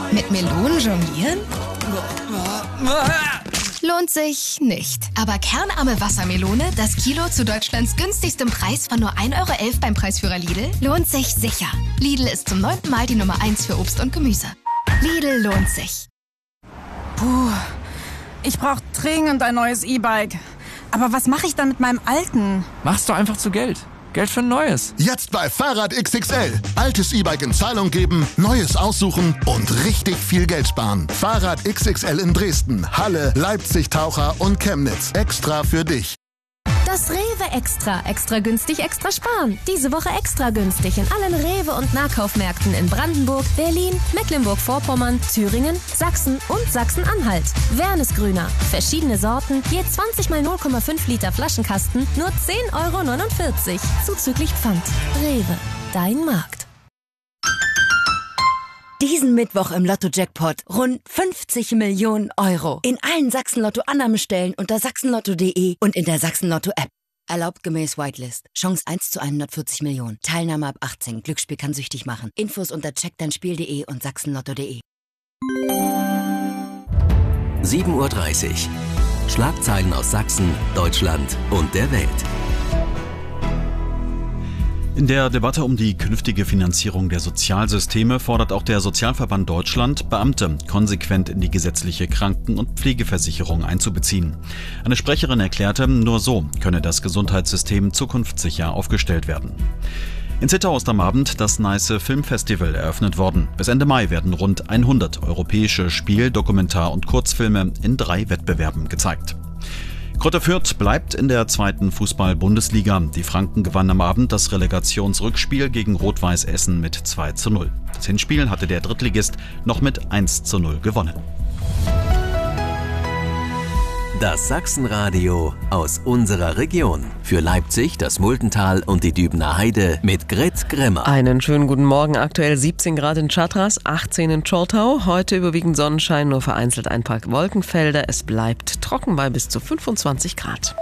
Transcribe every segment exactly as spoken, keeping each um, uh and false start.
Mit Melonen jonglieren? Lohnt sich nicht. Aber kernarme Wassermelone, das Kilo zu Deutschlands günstigstem Preis von nur ein Euro elf beim Preisführer Lidl, lohnt sich sicher. Lidl ist zum neunten Mal die Nummer eins für Obst und Gemüse. Lidl lohnt sich. Puh, ich brauche dringend ein neues E-Bike. Aber was mache ich dann mit meinem alten? Machst du einfach zu Geld. Geld für ein neues. Jetzt bei Fahrrad X X L. Altes E-Bike in Zahlung geben, neues aussuchen und richtig viel Geld sparen. Fahrrad X X L in Dresden, Halle, Leipzig, Taucher und Chemnitz. Extra für dich. Das Rewe Extra. Extra günstig, extra sparen. Diese Woche extra günstig in allen Rewe- und Nahkaufmärkten in Brandenburg, Berlin, Mecklenburg-Vorpommern, Thüringen, Sachsen und Sachsen-Anhalt. Wernesgrüner. Verschiedene Sorten, je zwanzig mal null Komma fünf Liter Flaschenkasten, nur zehn Euro neunundvierzig. Zuzüglich Pfand. Rewe. Dein Markt. Diesen Mittwoch im Lotto-Jackpot rund fünfzig Millionen Euro. In allen Sachsen-Lotto-Annahmestellen unter sachsenlotto punkt de und in der Sachsen-Lotto-App. Erlaubt gemäß Whitelist. Chance eins zu hundertvierzig Millionen. Teilnahme ab achtzehn. Glücksspiel kann süchtig machen. Infos unter check dein spiel punkt de und sachsenlotto punkt de. sieben Uhr dreißig. Schlagzeilen aus Sachsen, Deutschland und der Welt. In der Debatte um die künftige Finanzierung der Sozialsysteme fordert auch der Sozialverband Deutschland, Beamte konsequent in die gesetzliche Kranken- und Pflegeversicherung einzubeziehen. Eine Sprecherin erklärte, nur so könne das Gesundheitssystem zukunftssicher aufgestellt werden. In Zittau ist am Abend das Neiße Filmfestival eröffnet worden. Bis Ende Mai werden rund hundert europäische Spiel-, Dokumentar- und Kurzfilme in drei Wettbewerben gezeigt. Greuther Fürth bleibt in der zweiten Fußball-Bundesliga. Die Franken gewannen am Abend das Relegationsrückspiel gegen Rot-Weiß Essen mit zwei zu null. Das Hinspiel hatte der Drittligist noch mit eins zu null gewonnen. Das Sachsenradio aus unserer Region. Für Leipzig, das Multental und die Dübener Heide mit Grit Grimmer. Einen schönen guten Morgen. Aktuell siebzehn Grad in Chartras, achtzehn in Zschortau. Heute überwiegend Sonnenschein, nur vereinzelt ein paar Wolkenfelder. Es bleibt trocken bei bis zu fünfundzwanzig Grad.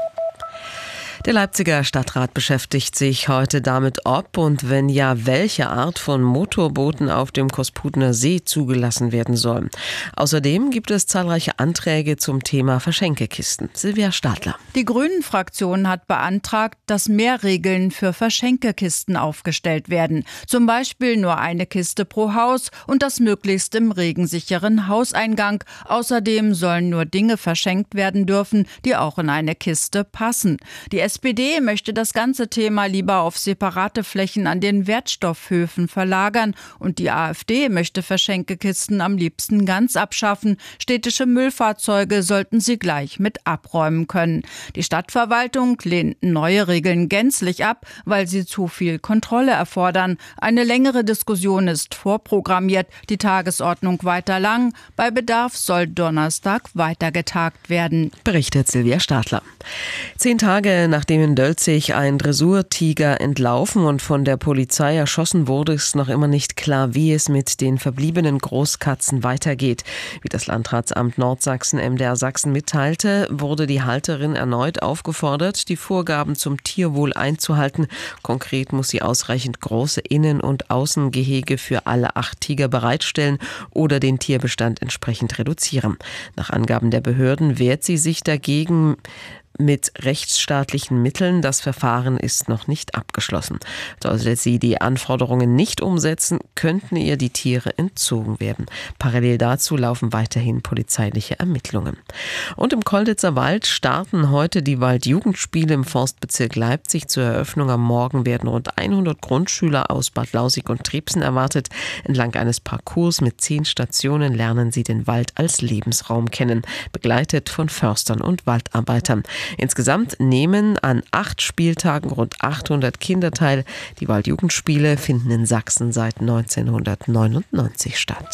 Der Leipziger Stadtrat beschäftigt sich heute damit, ob und wenn ja, welche Art von Motorbooten auf dem Kosputner See zugelassen werden soll. Außerdem gibt es zahlreiche Anträge zum Thema Verschenkekisten. Silvia Stadler. Die Grünen-Fraktion hat beantragt, dass mehr Regeln für Verschenkekisten aufgestellt werden. Zum Beispiel nur eine Kiste pro Haus und das möglichst im regensicheren Hauseingang. Außerdem sollen nur Dinge verschenkt werden dürfen, die auch in eine Kiste passen. Die S P D möchte das ganze Thema lieber auf separate Flächen an den Wertstoffhöfen verlagern und die AfD möchte Verschenkekisten am liebsten ganz abschaffen. Städtische Müllfahrzeuge sollten sie gleich mit abräumen können. Die Stadtverwaltung lehnt neue Regeln gänzlich ab, weil sie zu viel Kontrolle erfordern. Eine längere Diskussion ist vorprogrammiert, die Tagesordnung weiter lang. Bei Bedarf soll Donnerstag weiter getagt werden. Berichtet Silvia Stadler. Zehn Tage nach Nachdem in Dölzig ein Dressurtiger entlaufen und von der Polizei erschossen wurde, ist noch immer nicht klar, wie es mit den verbliebenen Großkatzen weitergeht. Wie das Landratsamt Nordsachsen M D R Sachsen mitteilte, wurde die Halterin erneut aufgefordert, die Vorgaben zum Tierwohl einzuhalten. Konkret muss sie ausreichend große Innen- und Außengehege für alle acht Tiger bereitstellen oder den Tierbestand entsprechend reduzieren. Nach Angaben der Behörden wehrt sie sich dagegen mit rechtsstaatlichen Mitteln. Das Verfahren ist noch nicht abgeschlossen. Sollte sie die Anforderungen nicht umsetzen, könnten ihr die Tiere entzogen werden. Parallel dazu laufen weiterhin polizeiliche Ermittlungen. Und im Kolditzer Wald starten heute die Waldjugendspiele im Forstbezirk Leipzig. Zur Eröffnung am Morgen werden rund hundert Grundschüler aus Bad Lausig und Trebsen erwartet. Entlang eines Parcours mit zehn Stationen lernen sie den Wald als Lebensraum kennen, begleitet von Förstern und Waldarbeitern. Insgesamt nehmen an acht Spieltagen rund achthundert Kinder teil. Die Waldjugendspiele finden in Sachsen seit neunzehnhundertneunundneunzig statt.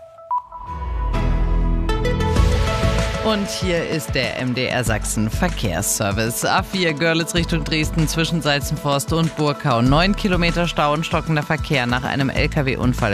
Und hier ist der M D R Sachsen Verkehrsservice. A vier Görlitz Richtung Dresden zwischen Salzenforst und Burgau. Neun Kilometer Stau und stockender Verkehr nach einem L K W-Unfall.